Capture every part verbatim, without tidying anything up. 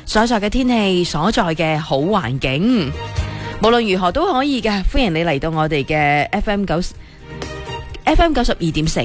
所在嘅天氣，所在嘅好環境，無論如何都可以嘅。歡迎你嚟到我哋嘅 F M 九 F M 九十二點四，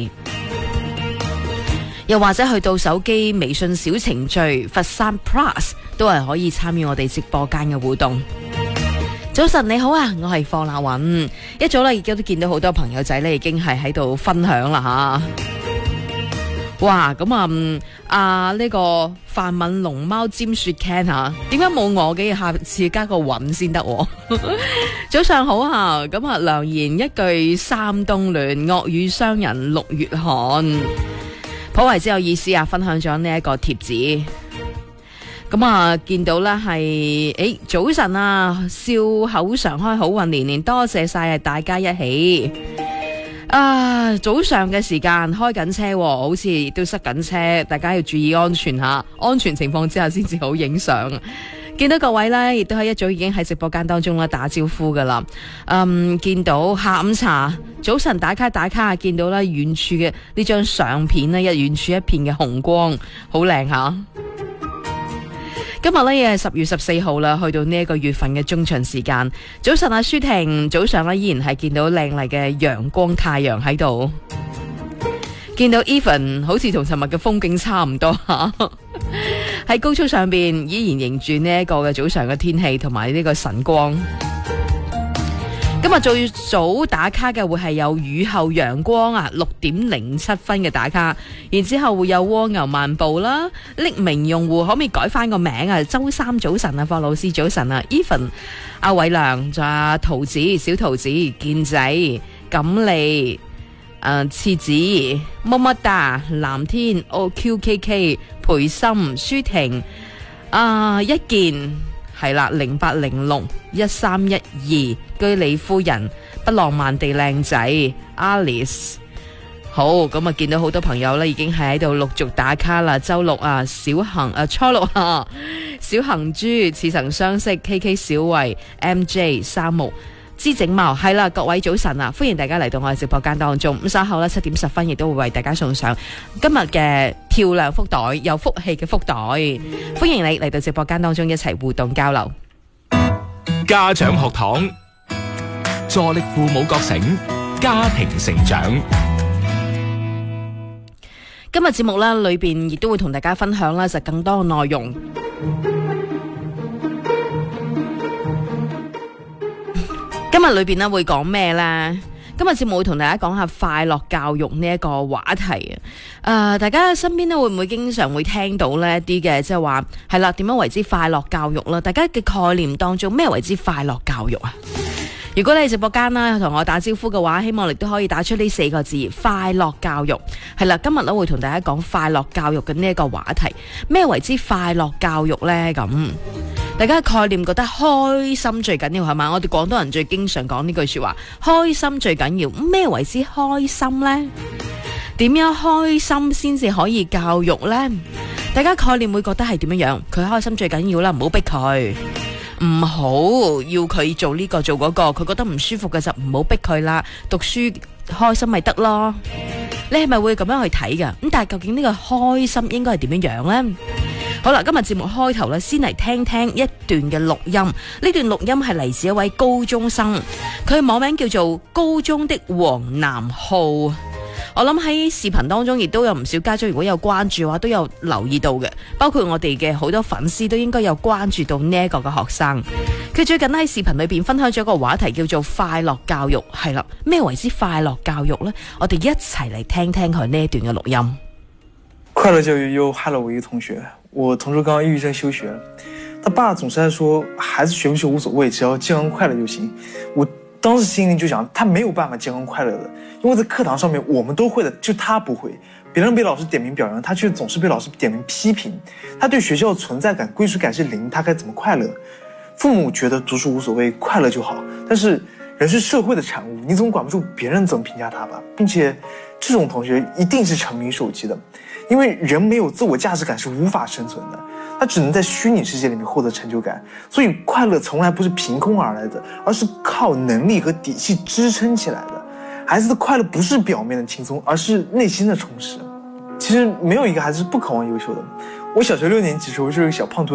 又或者去到手機微信小程序佛山 Plus 都係可以參與我哋直播間嘅互動。早晨你好啊，我係霍娜雲。一早咧亦都見到好多朋友仔咧已經係喺度分享啦吓。哇，咁啊，嗯、啊呢、這個泛閩龍貓尖雪 can 吓，點解冇我嘅？下次加個韻先得。早上好啊，咁啊良言一句三冬暖，惡語傷人六月寒，頗為之有意思啊！分享咗呢一個貼紙。咁啊，見到啦係，誒，早晨啊，笑口常開，好運連連，多謝晒大家一起。啊，早上嘅時間開緊車，好似都塞緊車，大家要注意安全吓，安全情況之下先至好影相。見到各位呢，亦都係一早已經喺直播間當中啦打招呼噶啦。嗯，見到下午茶，早晨打卡打卡，見到啦遠處嘅呢張相片呢，一遠處一片嘅紅光，好靚吓。今日呢，亦係十月十四號啦，去到呢一個月份嘅中旬時間。早晨啊，舒婷，早上呢依然係見到靚麗嘅陽光太陽喺度。見到 Even 好似同尋日嘅風景差唔多吓，喺高速上邊依然迎住呢一個嘅早上嘅天氣同埋呢個晨光。今日最早打卡嘅會係有雨後陽光啊，六點零七分嘅打卡，然之後會有蝸牛漫步啦。匿名用戶可唔可以改翻個名啊？周三早晨啊，霍老師早晨啊 ，Even 阿偉良仲有桃子、小桃子、健仔、錦麗、誒次子、麼麼噠、藍天、O Q K K、培心、舒婷、啊一件。係啦，零八零六一三一二，居里夫人，不浪漫地靚仔 Alice。 好，咁啊見到好多朋友咧已經係喺度陸續打卡啦。周六啊，小恒啊，初六啊，小恒豬似曾相識 K K 小慧 M J 三木知整貌。係啦，各位早晨啊，歡迎大家嚟到我哋直播間當中。咁稍後咧七點十分亦都會為大家送上今日嘅漂亮福袋，有福氣嘅福袋。歡迎你嚟到直播間當中一齊互動交流。 家長學堂，助力父母覺醒，家庭成長。 今日節目咧裏邊亦都會同大家分享啦，就更多嘅內容。今日裏邊咧會講咩呢？今日節目會同大家講下快樂教育呢一個話題啊！誒、呃，大家身邊咧會唔會經常會聽到呢一啲嘅，即係話係啦，點樣為之快樂教育啦？大家嘅概念當中咩為之快樂教育啊？如果你係直播間啦，同我打招呼嘅話，希望你都可以打出呢四個字：快樂教育。係啦，今日咧會同大家講快樂教育嘅呢一個話題。咩為之快樂教育呢？咁大家嘅概念覺得開心最緊要係嘛？我哋廣東人最經常講呢句說話，開心最緊要。咩為之開心呢？點樣開心先至可以教育呢？大家概念會覺得係點樣樣？佢開心最緊要啦，唔好逼佢。唔好要佢做呢個做嗰個，佢覺得唔舒服嘅就唔好逼佢啦。讀書開心咪得咯。你係咪會咁樣去睇噶？咁但係究竟呢個開心應該係點樣樣呢？好啦，今日節目開頭咧，先嚟聽聽一段嘅錄音。呢段錄音係嚟自一位高中生，佢網名叫做高中的黃南浩。我諗喺視頻當中亦都有唔少家長，如果有關注嘅話，都有留意到嘅，包括我哋嘅好多粉絲都應該有關注到呢一個嘅學生。佢最近喺視頻裏邊分享咗一個話題，叫做快樂教育。係啦，咩為之快樂教育呢？我哋一齊嚟聽聽佢呢一段嘅錄音。 快樂教育又害了我一個同學，我同桌剛剛抑鬱症休學了，他爸總是在說孩子學不學無所謂，只要健康快樂就行。我當時心裡就想，他沒有辦法健康快樂的，因為在課堂上面我們都會的，就他不會。別人被老師點名表揚，他卻總是被老師點名批評。他對學校的存在感、歸屬感是零，他該怎麼快樂？父母覺得讀書無所謂，快樂就好，但是人是社會的產物，你總管不住別人怎麼評價他吧？並且這種同學一定是沉迷手機的，因為人沒有自我價值感是無法生存的，他只能在虛擬世界裡面獲得成就感。所以快樂從來不是憑空而來的，而是靠能力和底氣支撐起來的。孩子的快樂不是表面的輕鬆，而是內心的充實。其實沒有一個孩子是不渴望優秀的。我小學六年級時候就是個小胖兔。